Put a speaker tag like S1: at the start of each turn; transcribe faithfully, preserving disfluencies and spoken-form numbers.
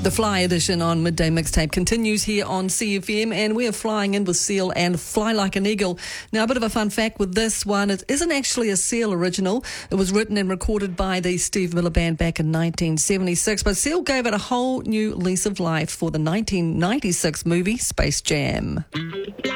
S1: The Fly edition on Midday Mixtape continues here on C F M, and we are flying in with Seal and Fly Like an Eagle. Now, a bit of a fun fact with this one, it isn't actually a Seal original. It was written and recorded by the Steve Miller Band back in nineteen seventy-six, but Seal gave it a whole new lease of life for the nineteen ninety-six movie Space Jam.